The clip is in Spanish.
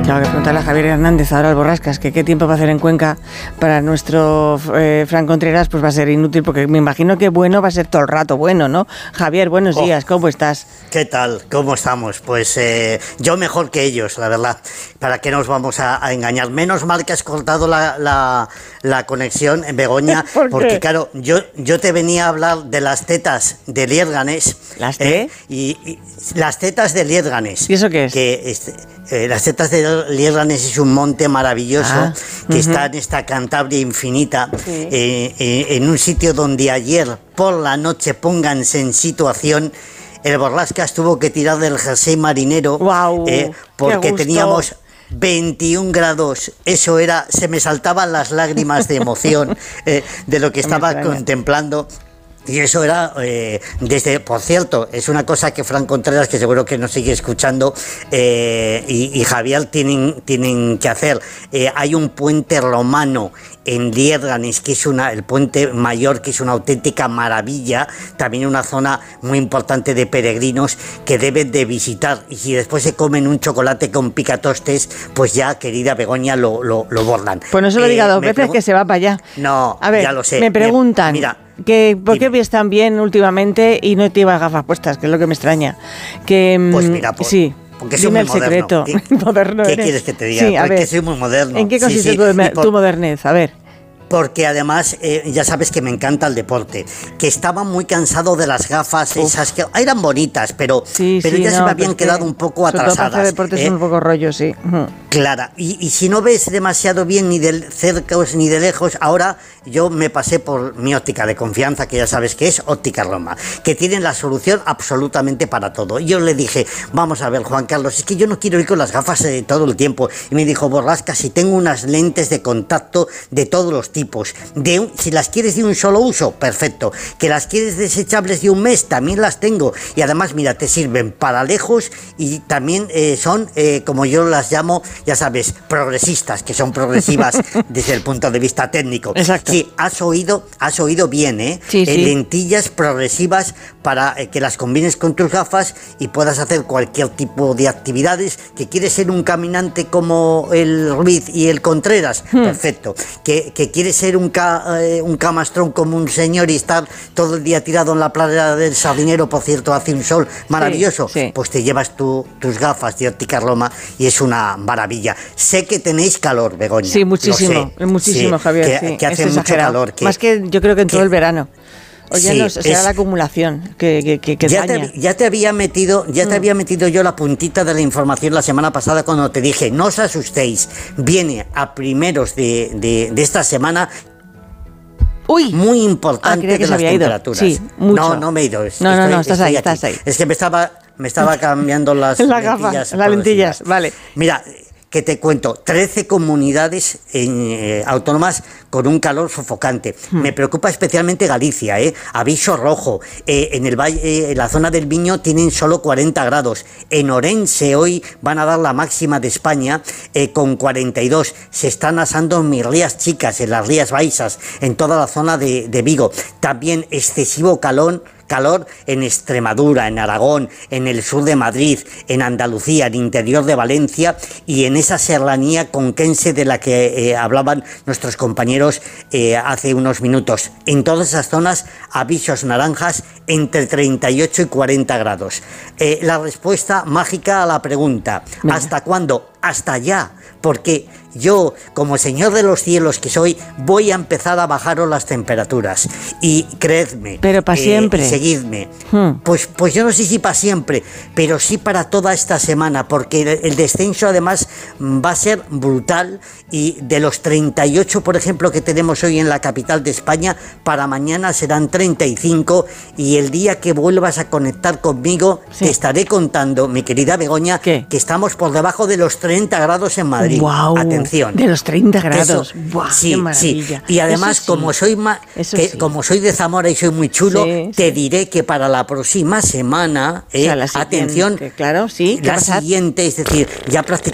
Tengo que preguntarle a Javier Hernández, ahora al Borrascas, que qué tiempo va a hacer en Cuenca para nuestro Fran Contreras, pues va a ser inútil, porque me imagino que bueno va a ser todo el rato bueno, ¿no? Javier, buenos días, ¿cómo estás? ¿Qué tal? ¿Cómo estamos? Pues yo mejor que ellos, la verdad. ¿Para qué nos vamos a engañar? Menos mal que has cortado la conexión, Begoña, porque claro, yo te venía a hablar de las tetas de Liérganes. ¿Las qué? Y las tetas de Liérganes. ¿Y eso qué es? Que las tetas de Liérganes es un monte maravilloso que está en esta Cantabria infinita, en un sitio donde ayer por la noche, pónganse en situación, el Borrascas tuvo que tirar del jersey marinero porque teníamos 21 grados, eso era, se me saltaban las lágrimas de emoción de lo que estaba contemplando. Y eso era, por cierto, es una cosa que Fran Contreras, que seguro que nos sigue escuchando, y Javier tienen que hacer. Hay un puente romano en Liérganes, que es el puente mayor, que es una auténtica maravilla, también una zona muy importante de peregrinos que deben de visitar. Y si después se comen un chocolate con picatostes, pues ya, querida Begoña, lo bordan. Pues no se lo diga dos veces que se va para allá. No, a ver, ya lo sé. Me preguntan... Mira, ¿por qué ves tan bien últimamente y no te llevas gafas puestas? Que es lo que me extraña. Pues mira, sí. Porque soy muy moderno. Secreto. ¿Qué quieres que te diga? Sí, porque soy muy moderno. ¿En qué consiste tu modernez? A ver. Porque además, ya sabes que me encanta el deporte, que estaba muy cansado de las gafas, esas que eran bonitas, pero ya se me habían quedado un poco atrasadas. Para hacer deporte es un poco rollo, sí. Clara, y si no ves demasiado bien ni de cerca ni de lejos, ahora yo me pasé por mi óptica de confianza, que ya sabes que es Óptica Roma, que tienen la solución absolutamente para todo. Y yo le dije, vamos a ver, Juan Carlos, es que yo no quiero ir con las gafas todo el tiempo. Y me dijo, Borrascas, si tengo unas lentes de contacto de todos los tipos, si las quieres de un solo uso, perfecto, que las quieres desechables de un mes, también las tengo, y además mira, te sirven para lejos y también son, como yo las llamo, ya sabes, progresistas, que son progresivas desde el punto de vista técnico. Exacto. Sí, has oído bien, Sí. Lentillas progresivas para que las combines con tus gafas y puedas hacer cualquier tipo de actividades. Que quieres ser un caminante como el Ruiz y el Contreras, perfecto. Que quieres ser un camastrón como un señor y estar todo el día tirado en la playa del Sardinero, por cierto, hace un sol maravilloso, sí. Pues te llevas tus gafas de Óptica Roma y es una maravilla. Sé que tenéis calor, Begoña. Sí, muchísimo, muchísimo, Javier. Que hace mucho calor. Más que yo creo que en todo el verano. O será la acumulación que daña. Ya te había metido yo la puntita de la información la semana pasada cuando te dije, no os asustéis, viene a primeros de esta semana. Uy, muy importante de las temperaturas. Sí, mucho. No me he ido. No, estás ahí. Es que me estaba cambiando las lentillas, vale. Mira, que te cuento, 13 comunidades autónomas con un calor sofocante. Me preocupa especialmente Galicia, aviso rojo. En el valle, en la zona del Miño tienen solo 40 grados. En Orense hoy van a dar la máxima de España con 42. Se están asando en mis rías chicas, en las Rías Baixas, en toda la zona de Vigo. También excesivo calor en Extremadura, en Aragón, en el sur de Madrid, en Andalucía, en el interior de Valencia y en esa serranía conquense de la que hablaban nuestros compañeros hace unos minutos. En todas esas zonas, avisos naranjas entre 38 y 40 grados. La respuesta mágica a la pregunta, ¿hasta cuándo? Hasta ya, porque yo, como señor de los cielos que soy, voy a empezar a bajaros las temperaturas. Y creedme, pero para siempre. Y seguidme. Pues yo no sé si para siempre, pero sí para toda esta semana, porque el descenso además va a ser brutal. Y de los 38, por ejemplo, que tenemos hoy en la capital de España, para mañana serán 35. Y el día que vuelvas a conectar conmigo, te estaré contando, mi querida Begoña, que estamos por debajo de los 30 grados en Madrid. Wow, atención. De los 30 grados. Wow, sí, qué maravilla. Sí. Y además, como soy de Zamora y soy muy chulo, te diré que para la próxima semana, o sea, la siguiente, atención, claro, sí. La siguiente, es decir, ya prácticamente